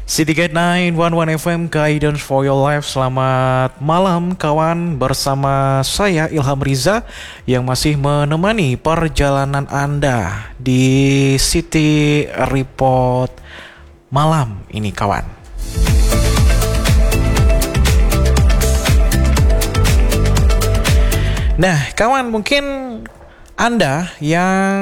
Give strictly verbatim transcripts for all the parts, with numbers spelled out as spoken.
City Gate sembilan satu satu F M Guidance for Your Life. Selamat malam kawan, bersama saya Ilham Riza yang masih menemani perjalanan Anda di City Report malam ini kawan. Nah kawan, mungkin Anda yang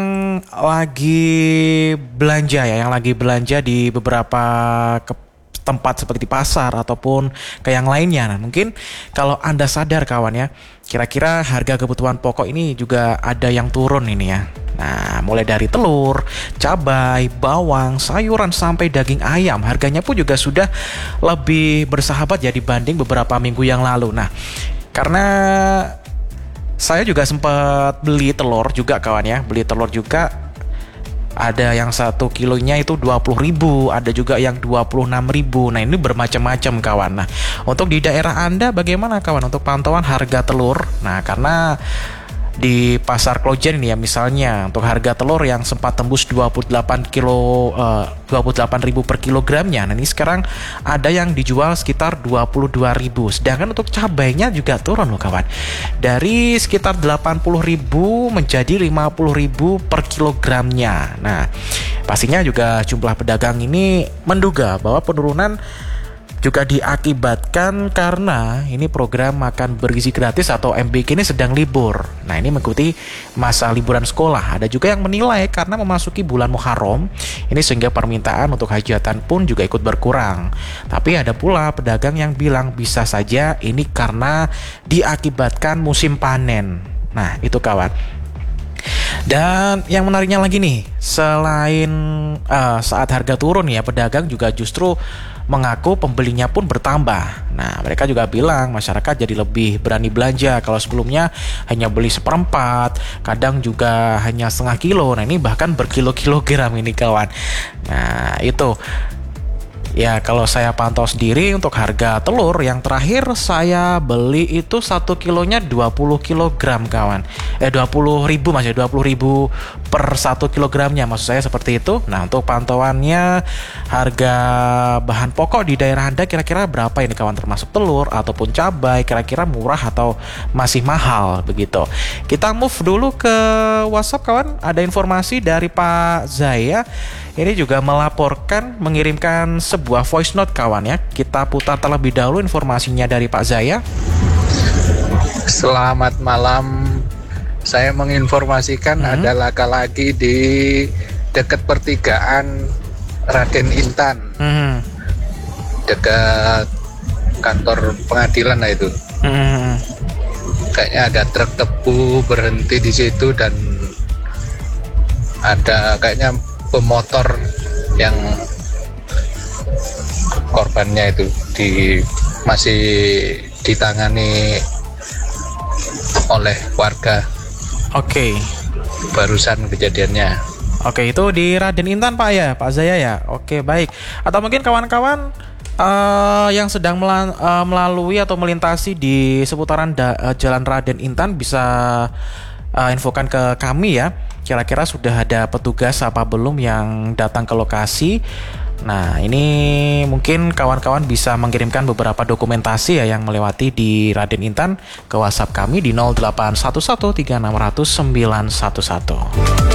lagi belanja ya, yang lagi belanja di beberapa ke tempat seperti pasar ataupun ke yang lainnya. Nah, mungkin kalau Anda sadar kawan ya, kira-kira harga kebutuhan pokok ini juga ada yang turun ini ya. Nah, mulai dari telur, cabai, bawang, sayuran sampai daging ayam, harganya pun juga sudah lebih bersahabat ya dibanding beberapa minggu yang lalu. Nah, karena saya juga sempat beli telur juga kawan ya, beli telur juga. Ada yang satu kilonya itu dua puluh ribu, ada juga yang dua puluh enam ribu. Nah ini bermacam-macam kawan. Nah untuk di daerah Anda bagaimana kawan untuk pantauan harga telur? Nah karena di pasar Klojen ini ya, misalnya untuk harga telur yang sempat tembus dua puluh delapan kilo, uh, dua puluh delapan ribu per kilogramnya. Nah ini sekarang ada yang dijual sekitar dua puluh dua ribu. Sedangkan untuk cabainya juga turun loh kawan, dari sekitar delapan puluh ribu menjadi lima puluh ribu per kilogramnya. Nah pastinya juga jumlah pedagang ini menduga bahwa penurunan juga diakibatkan karena ini program makan bergizi gratis atau M B G ini sedang libur. Nah ini mengikuti masa liburan sekolah. Ada juga yang menilai karena memasuki bulan Muharram ini sehingga permintaan untuk hajatan pun juga ikut berkurang. Tapi ada pula pedagang yang bilang bisa saja ini karena diakibatkan musim panen. Nah itu kawan. Dan yang menariknya lagi nih, selain uh, saat harga turun ya, pedagang juga justru mengaku pembelinya pun bertambah. Nah mereka juga bilang masyarakat jadi lebih berani belanja. Kalau sebelumnya hanya beli seperempat, kadang juga hanya setengah kilo. Nah ini bahkan berkilo-kilogram ini kawan. Nah itu ya, kalau saya pantau sendiri untuk harga telur yang terakhir saya beli itu satu kilonya dua puluh kilogram kawan. Eh dua puluh ribu masih dua puluh ribu per satu kilogramnya, maksud saya seperti itu. Nah untuk pantauannya harga bahan pokok di daerah Anda kira-kira berapa ini kawan, termasuk telur ataupun cabai, kira-kira murah atau masih mahal begitu. Kita move dulu ke WhatsApp kawan. Ada informasi dari Pak Zaya. Ini juga melaporkan, mengirimkan sebuah voice note kawan ya. Kita putar terlebih dahulu informasinya dari Pak Zaya. Selamat malam. Saya menginformasikan hmm. ada laki-laki di dekat pertigaan Raden Intan. Hmm. Dekat kantor pengadilan lah itu. Hmm. Kayaknya ada truk tebu berhenti di situ dan ada kayaknya pemotor yang korbannya itu di masih ditangani oleh warga. Oke. Barusan kejadiannya. Oke, itu di Raden Intan Pak ya, Pak Zaya ya. Oke, baik. Atau mungkin kawan-kawan uh, yang sedang mela- uh, melalui atau melintasi di seputaran da- uh, Jalan Raden Intan bisa uh, infokan ke kami ya. Kira-kira sudah ada petugas apa belum yang datang ke lokasi. Nah ini mungkin kawan-kawan bisa mengirimkan beberapa dokumentasi ya yang melewati di Raden Intan ke WhatsApp kami di nol delapan satu satu tiga enam nol nol sembilan satu satu.